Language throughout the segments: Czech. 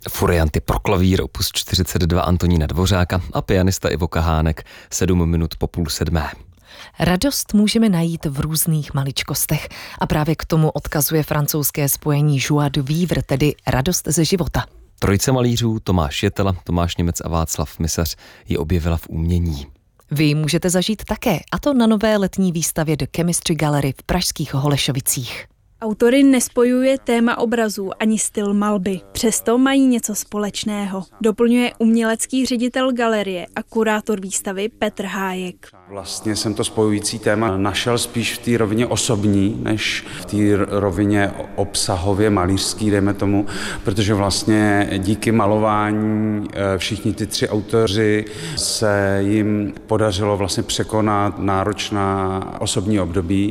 Furianty pro klavír opus 42 Antonína Dvořáka a pianista Ivo Kahánek 7 minut po 6:30. Radost můžeme najít v různých maličkostech a právě k tomu odkazuje francouzské spojení joie de vivre, tedy radost ze života. Trojice malířů Tomáš Jetela, Tomáš Němec a Václav Misař ji objevila v umění. Vy můžete zažít také, a to na nové letní výstavě The Chemistry Gallery v pražských Holešovicích. Autory nespojuje téma obrazů ani styl malby, přesto mají něco společného. Doplňuje umělecký ředitel galerie a kurátor výstavy Petr Hájek. Vlastně jsem to spojující téma našel spíš v té rovině osobní, než v té rovině obsahově malířský, dejme tomu, protože vlastně díky malování všichni ty 3 autoři se jim podařilo vlastně překonat náročná osobní období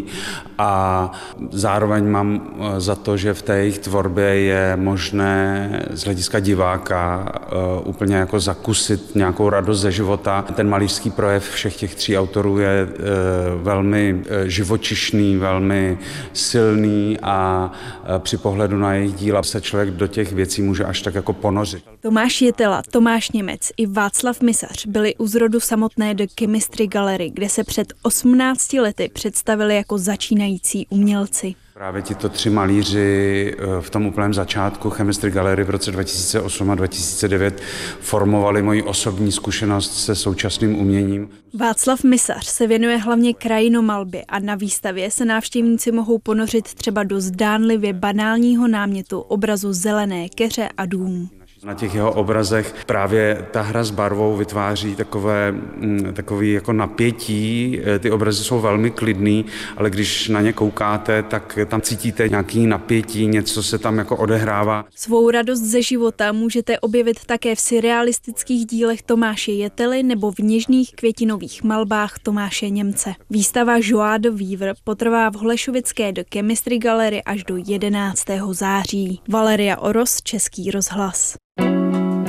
a zároveň mám za to, že v té jejich tvorbě je možné z hlediska diváka úplně jako zakusit nějakou radost ze života. Ten malířský projev všech těch 3 autorů je velmi živočišný, velmi silný a při pohledu na jejich díla se člověk do těch věcí může až tak jako ponořit. Tomáš Jetela, Tomáš Němec i Václav Misař byli u zrodu samotné The Chemistry Gallery, kde se před 18 lety představili jako začínající umělci. Právě tito 3 malíři v tom úplném začátku Chemistry Gallery v roce 2008 a 2009 formovali moji osobní zkušenost se současným uměním. Václav Misař se věnuje hlavně krajinomalbě a na výstavě se návštěvníci mohou ponořit třeba do zdánlivě banálního námětu obrazu zelené keře a dům. Na těch jeho obrazech právě ta hra s barvou vytváří takový jako napětí. Ty obrazy jsou velmi klidný, ale když na ně koukáte, tak tam cítíte nějaký napětí, něco se tam jako odehrává. Svou radost ze života můžete objevit také v surrealistických dílech Tomáše Jetely nebo v něžných květinových malbách Tomáše Němce. Výstava Joie de vivre potrvá v holešovické The Chemistry Gallery až do 11. září. Valeria Oros, Český rozhlas.